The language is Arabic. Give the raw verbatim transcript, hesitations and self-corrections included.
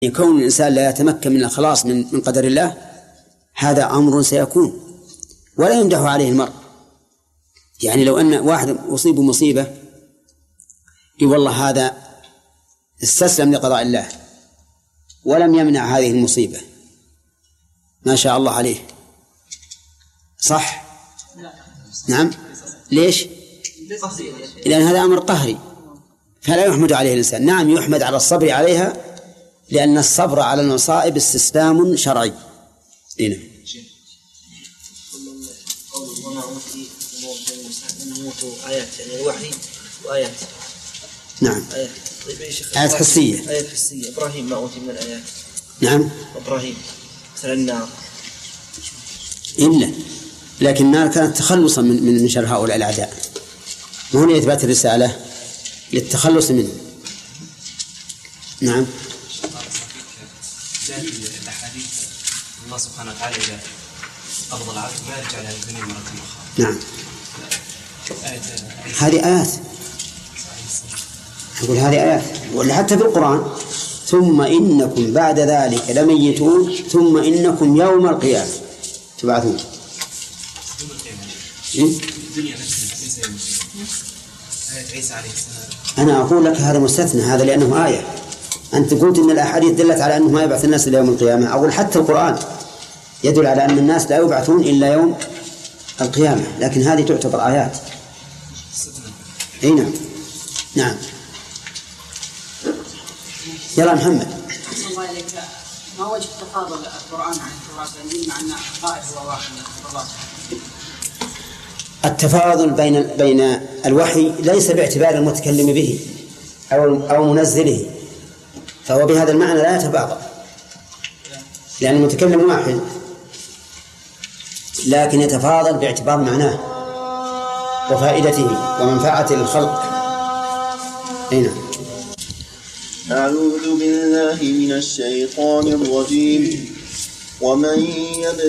كون الإنسان لا يتمكن من الخلاص من من قدر الله هذا أمر سيكون ولا يمدح عليه المرء. يعني لو أن واحد أصيب بمصيبة والله هذا استسلم لقضاء الله ولم يمنع هذه المصيبة ما شاء الله عليه، صح؟ نعم. ليش؟ لأن هذا أمر قهري فلا يحمد عليه الإنسان. نعم يحمد على الصبر عليها لأن الصبر على المصائب استسلام شرعي. هنا آيات يعني وحي وآيات. نعم آيات. آيات حسية. آيات حسية. إبراهيم ما أوتي من الآيات. نعم. إبراهيم مثل النار. إلا لكن النار كانت تخلصا من من شر هؤلاء الأعداء، ما هو لإثبات الرسالة للتخلص منه. نعم. الأحاديث الله سبحانه وتعالى إذا قبض العبد ما يرجع لها الدنيا مرة أخرى. نعم. هذه آيات. أقول هذه آيات ولا حتى في القرآن ثم إنكم بعد ذلك لميتون ثم إنكم يوم القيامة تبعثون. الدنيا نفسها آية عيسى عليه السلام. أنا أقول لك هذا مستثنى هذا لأنه آية. أنت قلت إن الأحاديث دلت على أنه ما يبعث الناس إلى يوم القيامة. أقول حتى القرآن يدل على أن الناس لا يبعثون إلا يوم القيامة، لكن هذه تعتبر آيات. أي نعم. نعم. يلا محمد. أحسن الله إليك، ما وجه تفاضل القرآن عن التوراة الإنجيل مع أن القائد هو واحد الله؟ التفاضل بين بين الوحي ليس باعتبار المتكلم به أو أو منزله، فهو بهذا المعنى لا يتفاضل لأن المتكلم واحد، لكن يتفاضل باعتبار معناه وفائدته ومنفعته للخلق. هنا أعوذ بالله من الشيطان الرجيم. ومن يبدأ